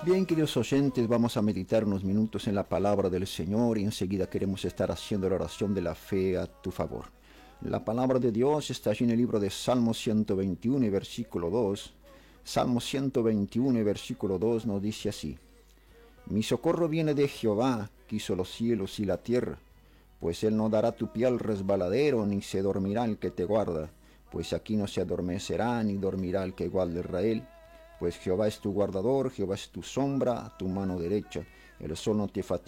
Bien, queridos oyentes, vamos a meditar unos minutos en la palabra del Señor y enseguida queremos estar haciendo la oración de la fe a tu favor. La palabra de Dios está allí en el libro de Salmo 121 y versículo 2. Salmo 121 y versículo 2 nos dice así: Mi socorro viene de Jehová, que hizo los cielos y la tierra. Pues él no dará tu pie al resbaladero, ni se dormirá el que te guarda. Pues aquí no se adormecerá, ni dormirá el que guarda Israel. Pues Jehová es tu guardador, Jehová es tu sombra, tu mano derecha. El sol no te fatigará